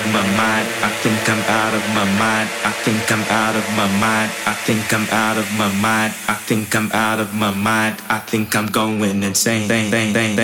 my mind. I think I'm out of my mind. I think I'm out of my mind. I think I'm out of my mind. I think I'm out of my mind. I think I'm going insane.